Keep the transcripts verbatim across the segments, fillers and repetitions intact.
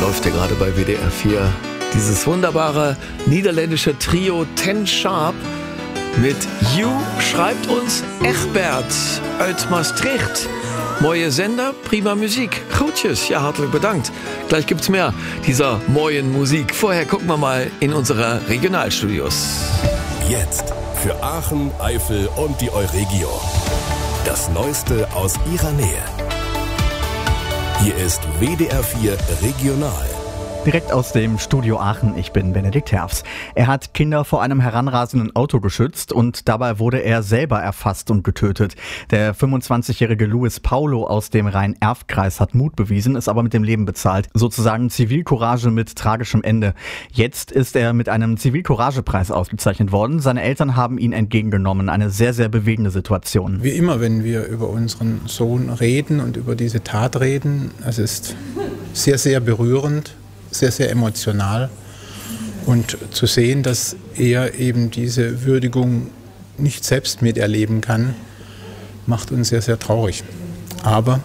läuft ja gerade bei W D R vier dieses wunderbare niederländische Trio Ten Sharp mit You, schreibt uns Egbert uit Maastricht. Mooie Sender, prima Musik. Groetjes, ja, hartelijk bedankt. Gleich gibt's mehr dieser mooien Musik. Vorher gucken wir mal in unsere Regionalstudios. Jetzt für Aachen, Eifel und die Euregio. Das Neueste aus ihrer Nähe. Hier ist W D R vier Regional. Direkt aus dem Studio Aachen, ich bin Benedikt Herfs. Er hat Kinder vor einem heranrasenden Auto geschützt und dabei wurde er selber erfasst und getötet. Der fünfundzwanzigjährige Luis Paulo aus dem Rhein-Erft-Kreis hat Mut bewiesen, ist aber mit dem Leben bezahlt. Sozusagen Zivilcourage mit tragischem Ende. Jetzt ist er mit einem Zivilcouragepreis ausgezeichnet worden. Seine Eltern haben ihn entgegengenommen. Eine sehr, sehr bewegende Situation. Wie immer, wenn wir über unseren Sohn reden und über diese Tat reden, es ist sehr, sehr berührend. Sehr, sehr emotional und zu sehen, dass er eben diese Würdigung nicht selbst miterleben kann, macht uns sehr, sehr traurig. Aber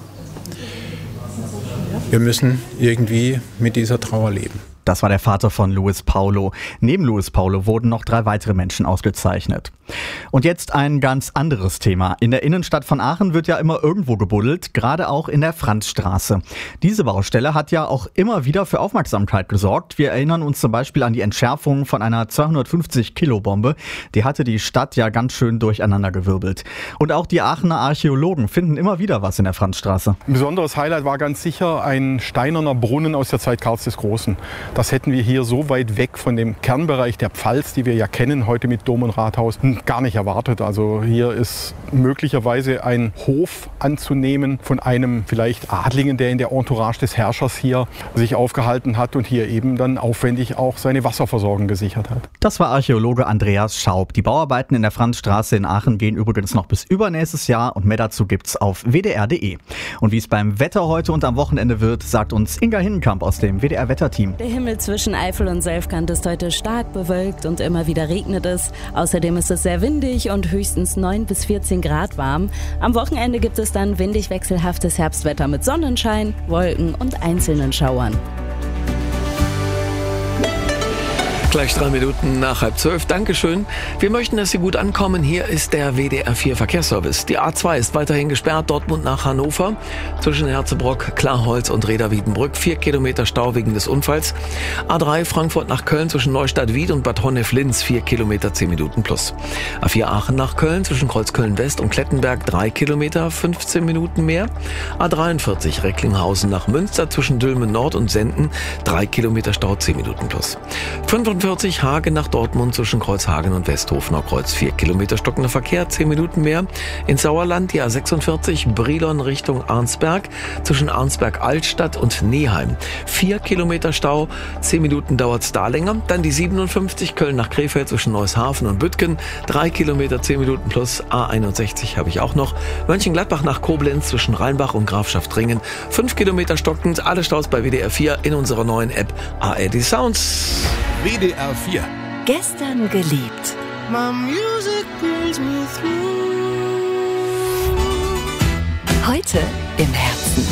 wir müssen irgendwie mit dieser Trauer leben. Das war der Vater von Luis Paulo. Neben Luis Paulo wurden noch drei weitere Menschen ausgezeichnet. Und jetzt ein ganz anderes Thema. In der Innenstadt von Aachen wird ja immer irgendwo gebuddelt, gerade auch in der Franzstraße. Diese Baustelle hat ja auch immer wieder für Aufmerksamkeit gesorgt. Wir erinnern uns zum Beispiel an die Entschärfung von einer zweihundertfünfzig Kilo Bombe. Die hatte die Stadt ja ganz schön durcheinandergewirbelt. Und auch die Aachener Archäologen finden immer wieder was in der Franzstraße. Ein besonderes Highlight war ganz sicher ein steinerner Brunnen aus der Zeit Karls des Großen. Das hätten wir hier so weit weg von dem Kernbereich der Pfalz, die wir ja kennen, heute mit Dom und Rathaus, gar nicht erwartet. Also hier ist möglicherweise ein Hof anzunehmen von einem vielleicht Adligen, der in der Entourage des Herrschers hier sich aufgehalten hat und hier eben dann aufwendig auch seine Wasserversorgung gesichert hat. Das war Archäologe Andreas Schaub. Die Bauarbeiten in der Franzstraße in Aachen gehen übrigens noch bis übernächstes Jahr und mehr dazu gibt's auf w d r punkt d e. Und wie es beim Wetter heute und am Wochenende wird, sagt uns Inga Hinnenkamp aus dem W D R-Wetterteam. Der Himmel zwischen Eifel und Selfkant ist heute stark bewölkt und immer wieder regnet es. Außerdem ist es sehr windig und höchstens neun bis vierzehn Grad warm. Am Wochenende gibt es dann windig wechselhaftes Herbstwetter mit Sonnenschein, Wolken und einzelnen Schauern. Gleich drei Minuten nach halb zwölf. Dankeschön. Wir möchten, dass Sie gut ankommen. Hier ist der W D R vier Verkehrsservice. Die A zwei ist weiterhin gesperrt, Dortmund nach Hannover. Zwischen Herzebrock, Klarholz und Reda-Wiedenbrück. Vier Kilometer Stau wegen des Unfalls. A drei Frankfurt nach Köln zwischen Neustadt-Wied und Bad Honnef-Linz. Vier Kilometer, zehn Minuten plus. A vier Aachen nach Köln zwischen Kreuzköln-West und Klettenberg. Drei Kilometer, fünfzehn Minuten mehr. A dreiundvierzig Recklinghausen nach Münster zwischen Dülmen Nord und Senden. Drei Kilometer Stau, zehn Minuten plus. fünfundvierzig Hagen nach Dortmund zwischen Kreuzhagen und Westhofener Kreuz. vier Kilometer stockender Verkehr, zehn Minuten mehr. In Sauerland die A sechsundvierzig Brilon Richtung Arnsberg zwischen Arnsberg-Altstadt und Neheim. vier Kilometer Stau, zehn Minuten dauert es da länger. Dann die siebenundfünfzig Köln nach Krefeld zwischen Neushafen und Büttgen. drei Kilometer, zehn Minuten plus. A einundsechzig habe ich auch noch. Mönchengladbach nach Koblenz zwischen Rheinbach und Grafschaft-Ringen. fünf Kilometer stockend. Alle Staus bei W D R vier in unserer neuen App A R D Sounds. W D R vier. Gestern geliebt. My music brings me through. Heute im Herzen.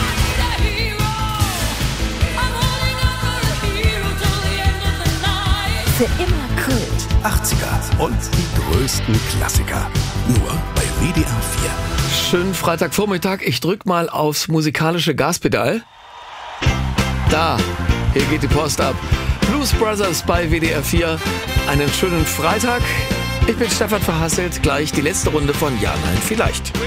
Für immer Kult. achtziger und die größten Klassiker. Nur bei W D R vier. Schönen Freitagvormittag. Ich drück mal aufs musikalische Gaspedal. Da, hier geht die Post ab. Blues Brothers bei W D R vier. Einen schönen Freitag. Ich bin Stefan Verhasselt. Gleich die letzte Runde von Ja, Nein, Vielleicht.